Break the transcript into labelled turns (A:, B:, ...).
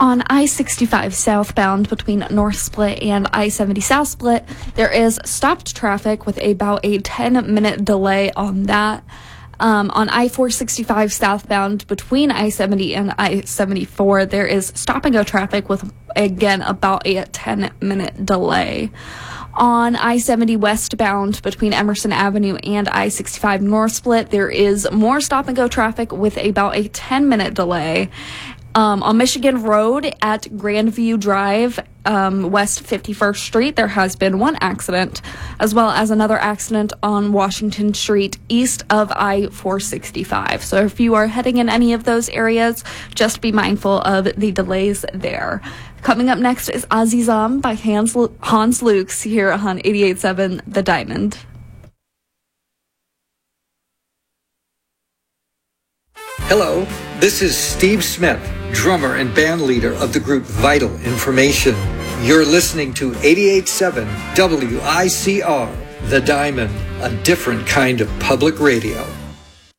A: On I-65 southbound between North Split and I-70 South Split, there is stopped traffic with about a 10-minute delay on that. On I-465 southbound between I-70 and I-74, there is stop-and-go traffic with, again, about a 10-minute delay. On I-70 westbound between Emerson Avenue and I-65 North Split, there is more stop-and-go traffic with about a 10-minute delay. On Michigan Road at Grandview Drive, West 51st Street, there has been one accident, as well as another accident on Washington Street east of I-465. So if you are heading in any of those areas, just be mindful of the delays there. Coming up next is Azizam by Hans Lukes here on 88.7 The Diamond.
B: Hello, this is Steve Smith, drummer and band leader of the group Vital Information. You're listening to 88.7 WICR, The Diamond, a different kind of public radio.